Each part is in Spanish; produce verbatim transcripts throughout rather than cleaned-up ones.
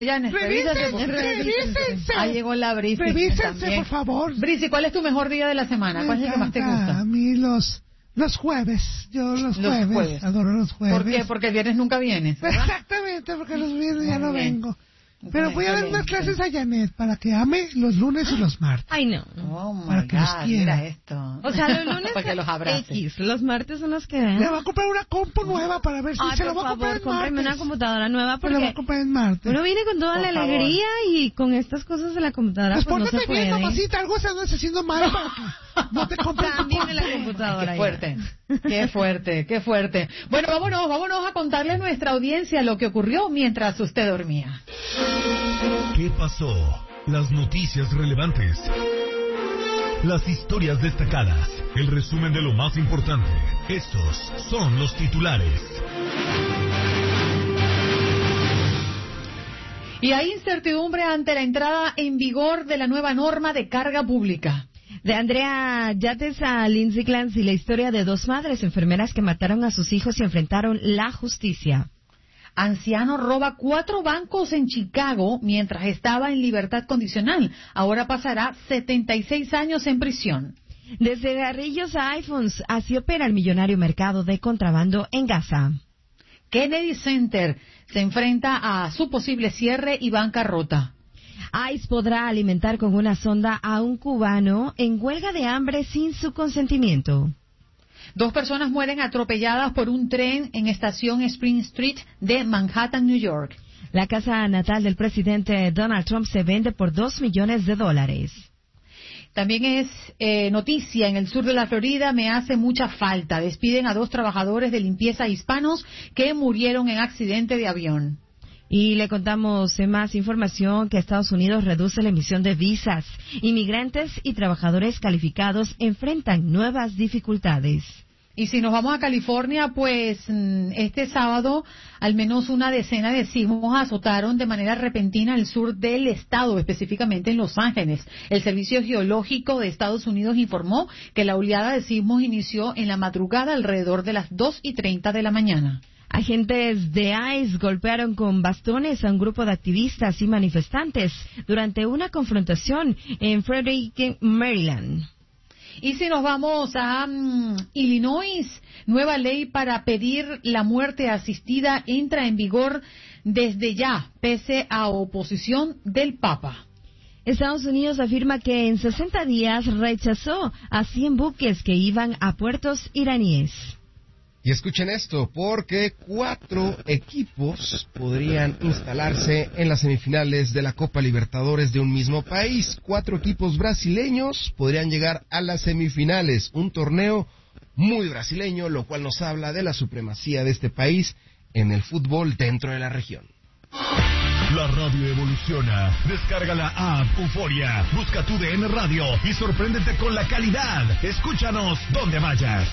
Yanes, revísense, revísense. Ahí llegó la Brisi. Revísense, por favor. Brisi, ¿cuál es tu mejor día de la semana? ¿Cuál es el que más te gusta? A mí los... Los jueves, yo los, los jueves, jueves, adoro los jueves. ¿Por qué? Porque el viernes nunca vienes, ¿verdad? Exactamente, porque los viernes ya no vengo. Pero voy a dar unas clases a Janet para que ame los lunes y los martes. Ay, no. Oh, para que God, los quiera. Mira esto. O sea, los lunes para que los abrace. X, los martes son los que ven. Le va a comprar una compu nueva para ver si Ay, se lo va a comprar en martes. cómprame una computadora nueva porque... Se lo va a comprar en martes. Uno viene con toda por la favor. alegría y con estas cosas de la computadora Pues, pues no se pórtate puede. bien, mamacita, algo se anda haciendo mal para que no te compres tu También compu. en la computadora. Qué fuerte, qué fuerte, qué fuerte. Bueno, vámonos, vámonos a contarle a nuestra audiencia lo que ocurrió mientras usted dormía. ¿Qué pasó? Las noticias relevantes. Las historias destacadas. El resumen de lo más importante. Estos son los titulares. Y hay incertidumbre ante la entrada en vigor de la nueva norma de carga pública. De Andrea Yates a Lindsay Clancy, la historia de dos madres enfermeras que mataron a sus hijos y enfrentaron la justicia. Anciano roba cuatro bancos en Chicago mientras estaba en libertad condicional. Ahora pasará setenta y seis años en prisión. Desde cigarrillos a iPhones, así opera el millonario mercado de contrabando en Gaza. Kennedy Center se enfrenta a su posible cierre y bancarrota. ICE podrá alimentar con una sonda a un cubano en huelga de hambre sin su consentimiento. Dos personas mueren atropelladas por un tren en estación Spring Street de Manhattan, New York. La casa natal del presidente Donald Trump se vende por dos millones de dólares. También es eh, noticia en el sur de la Florida, me hace mucha falta. Despiden a dos trabajadores de limpieza hispanos que murieron en accidente de avión. Y le contamos en más información que Estados Unidos reduce la emisión de visas. Inmigrantes y trabajadores calificados enfrentan nuevas dificultades. Y si nos vamos a California, pues este sábado al menos una decena de sismos azotaron de manera repentina el sur del estado, específicamente en Los Ángeles. El Servicio Geológico de Estados Unidos informó que la oleada de sismos inició en la madrugada alrededor de las dos y treinta de la mañana. Agentes de ICE golpearon con bastones a un grupo de activistas y manifestantes durante una confrontación en Frederick, Maryland. Y si nos vamos a um, Illinois, nueva ley para pedir la muerte asistida entra en vigor desde ya, pese a oposición del Papa. Estados Unidos afirma que en sesenta días rechazó a cien buques que iban a puertos iraníes. Y escuchen esto, porque cuatro equipos podrían instalarse en las semifinales de la Copa Libertadores de un mismo país. Cuatro equipos brasileños podrían llegar a las semifinales. Un torneo muy brasileño, lo cual nos habla de la supremacía de este país en el fútbol dentro de la región. La radio evoluciona. Descarga la app Euforia. Busca tu D N Radio y sorpréndete con la calidad. Escúchanos donde vayas.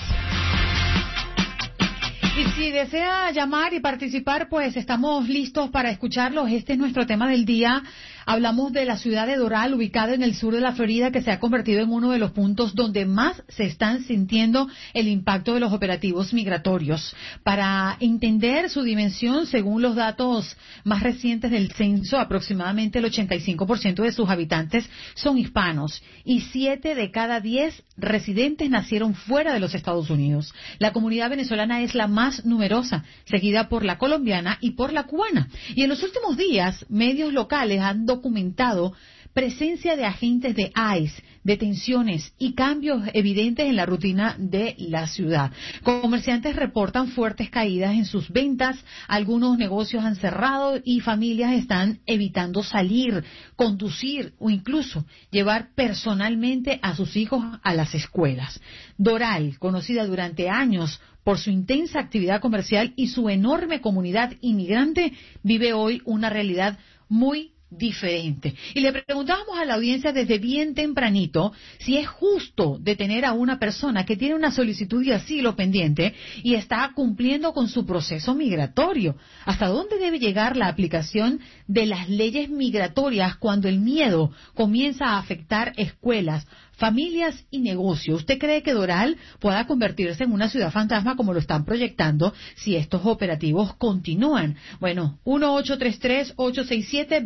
Y si desea llamar y participar, pues estamos listos para escucharlos. Este es nuestro tema del día. Hablamos de la ciudad de Doral, ubicada en el sur de la Florida, que se ha convertido en uno de los puntos donde más se están sintiendo el impacto de los operativos migratorios. Para entender su dimensión, según los datos más recientes del censo, aproximadamente el ochenta y cinco por ciento de sus habitantes son hispanos y siete de cada diez residentes nacieron fuera de los Estados Unidos. La comunidad venezolana es la más numerosa, seguida por la colombiana y por la cubana. Y en los últimos días, medios locales han documentado presencia de agentes de ICE, detenciones y cambios evidentes en la rutina de la ciudad. Comerciantes reportan fuertes caídas en sus ventas, algunos negocios han cerrado y familias están evitando salir, conducir o incluso llevar personalmente a sus hijos a las escuelas. Doral, conocida durante años por su intensa actividad comercial y su enorme comunidad inmigrante, vive hoy una realidad muy diferente. Y le preguntábamos a la audiencia desde bien tempranito si es justo detener a una persona que tiene una solicitud de asilo pendiente y está cumpliendo con su proceso migratorio. ¿Hasta dónde debe llegar la aplicación de las leyes migratorias cuando el miedo comienza a afectar escuelas, familias y negocios? ¿Usted cree que Doral pueda convertirse en una ciudad fantasma como lo están proyectando si estos operativos continúan? Bueno, uno ocho tres tres, ocho seis siete,